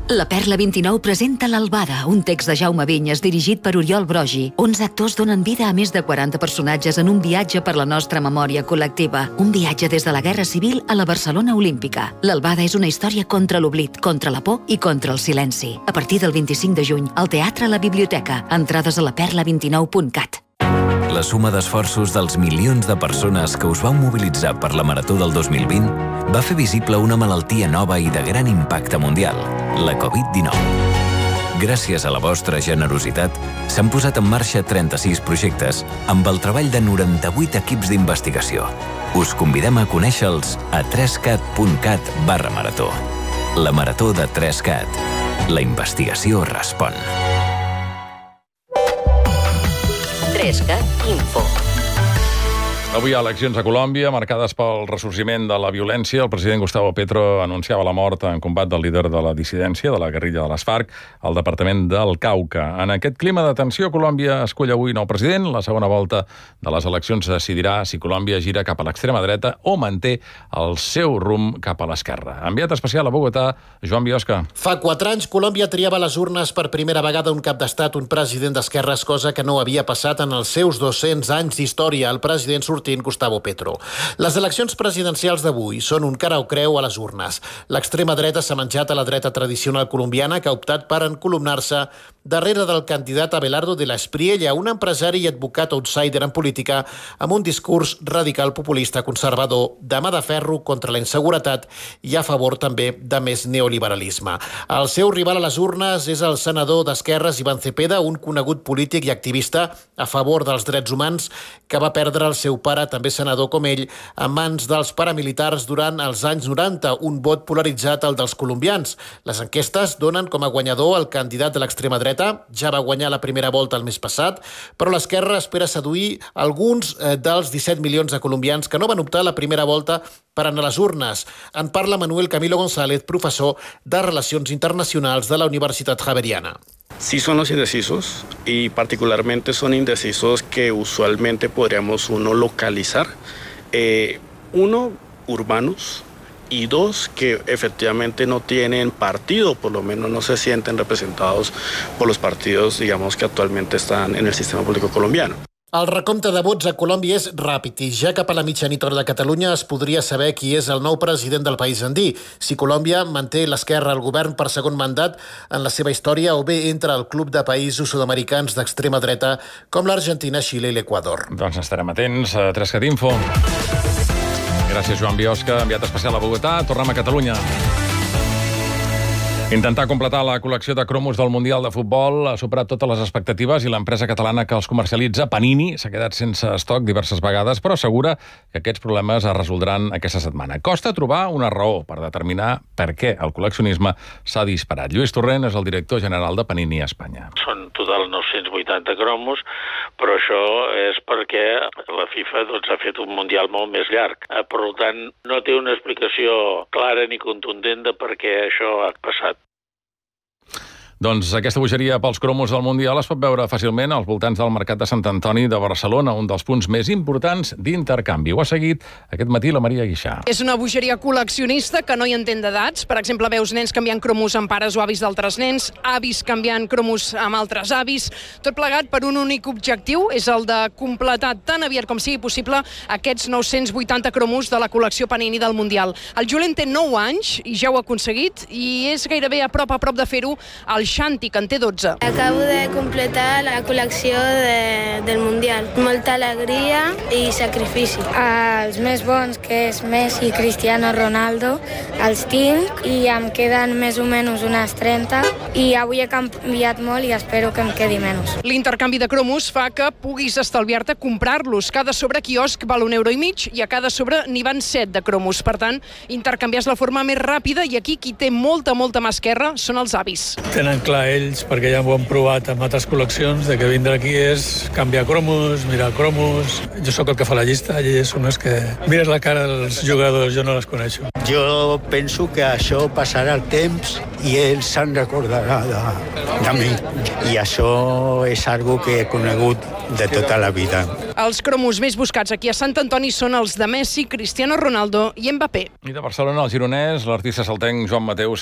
La Perla 29 presenta L'Albada, un text de Jaume Vinyes dirigit per Oriol Brogi. 11 actors donen vida a més de 40 personatges en un viatge per la nostra memòria col·lectiva. Un viatge des de la Guerra Civil a la Barcelona Olímpica. L'Albada és una història contra l'oblit, contra la por i contra el silenci. A partir del 25 de juny, al Teatre a la Biblioteca. Entrades a laperla29.cat. La suma d'esforços dels milions de persones que us vau mobilitzar per la Marató del 2020 va fer visible una malaltia nova i de gran impacte mundial, la Covid-19. Gràcies a la vostra generositat, s'han posat en marxa 36 projectes amb el treball de 98 equips d'investigació. Us convidem a conèixer-los a 3cat.cat/marató. La Marató de 3cat. La investigació respon. 3cat Info. Avui hi ha eleccions a Colòmbia, marcades pel ressorgiment de la violència. El president Gustavo Petro anunciava la mort en combat del líder de la dissidència, de la guerrilla de les FARC, al departament del Cauca. En aquest clima de tensió, Colòmbia escull avui nou president. La segona volta de les eleccions decidirà si Colòmbia gira cap a l'extrema dreta o manté el seu rumb cap a l'esquerra. Enviat especial a Bogotà, Joan Biosca. Fa 4 anys, Colòmbia triava a les urnes per primera vegada un cap d'estat, un president d'esquerres, cosa que no havia passat en els seus 200 anys d'història. El president Gustavo Petro. Les eleccions presidencials d'avui són un cara o creu a les urnes. L'extrema dreta s'ha menjat a la dreta tradicional colombiana, que ha optat per encolumnar-se darrere del candidat Abelardo de la Espriella, un empresari i advocat outsider en política amb un discurs radical populista conservador, de mà de ferro contra la inseguretat i a favor també de més neoliberalisme. El seu rival a les urnes és el senador d'Esquerres Iván Cepeda, un conegut polític i activista a favor dels drets humans que va perdre el seu pare, també senador com ell, en mans dels paramilitars durant els anys 90, un vot polaritzat el dels colombians. Les enquestes donen com a guanyador el candidat de l'extrema dreta, ja va guanyar la primera volta el mes passat, però l'esquerra espera seduir alguns dels 17 milions de colombians que no van optar a la primera volta per anar a les urnes. En parla Manuel Camilo González, professor de Relacions Internacionals de la Universitat Javeriana. Sí son los indecisos y particularmente son indecisos que usualmente podríamos uno localizar. Uno, urbanos, y dos, que efectivamente no tienen partido, por lo menos no se sienten representados por los partidos, digamos, que actualmente están en el sistema político colombiano. El recompte de vots a Colòmbia és ràpid i ja cap a la mitjanit hora de Catalunya es podria saber qui és el nou president del país andí, si Colòmbia manté l'esquerra al govern per segon mandat en la seva història o bé entra al club de països sud-americans d'extrema dreta com l'Argentina, Xile i l'Equador. Doncs estarem atents a 3cat Info. Gràcies, Joan Biosca, enviat especial a Bogotà. Tornem a Catalunya. Intentar completar la col·lecció de cromos del Mundial de Futbol ha superat totes les expectatives i l'empresa catalana que els comercialitza, Panini, s'ha quedat sense estoc diverses vegades, però assegura que aquests problemes es resoldran aquesta setmana. Costa trobar una raó per determinar per què el col·leccionisme s'ha disparat. Lluís Torrent és el director general de Panini a Espanya. Són total 980 cromos, però això és perquè la FIFA ha fet un Mundial molt més llarg. Per tant, no té una explicació clara ni contundent de per què això ha passat. Doncs aquesta bogeria pels cromos del Mundial es pot veure fàcilment als voltants del Mercat de Sant Antoni de Barcelona, un dels punts més importants d'intercanvi. Ho ha seguit aquest matí la Maria Guixà. És una bogeria col·leccionista que no hi entén d'edats. Per exemple, veus nens canviant cromos amb pares o avis d'altres nens, avis canviant cromos amb altres avis, tot plegat per un únic objectiu, és el de completar tan aviat com sigui possible aquests 980 cromos de la col·lecció Panini del Mundial. El Julen té 9 anys i ja ho ha aconseguit i és gairebé a prop de fer-ho al Xanti, que en té 12. Acabo de completar la col·lecció del Mundial. Molta alegria i sacrifici. Els més bons, que és Messi i Cristiano Ronaldo, els tinc i em queden més o menys unes 30 i avui he canviat molt i espero que em quedi menys. L'intercanvi de cromos fa que puguis estalviar-te comprar-los. Cada sobre quiosc val €1,50 i a cada sobre n'hi van 7 de cromos. Per tant, intercanviar la forma més ràpida i aquí qui té molta mà esquerra són els avis. Tenen clar ells, perquè ja ho han provat amb altres col·leccions, de que vindre aquí és canviar cromos, mirar cromos. Jo sóc el que fa la llista i ells són els que mires la cara dels jugadors, jo no les coneixo. Jo penso que això passarà el temps i ells se'n recordarà de mi. I això és algo que he conegut de tota la vida. Els cromos més buscats aquí a Sant Antoni són els de Messi, Cristiano Ronaldo i Mbappé. I de Barcelona, al gironès, l'artista saltenc Joan Mateu